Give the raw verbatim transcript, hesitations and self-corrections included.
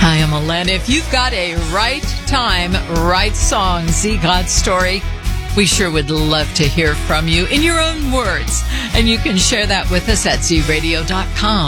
Hi, I'm Alana. If you've got a right time, right song, Z God story, we sure would love to hear from you in your own words. And you can share that with us at z radio dot com.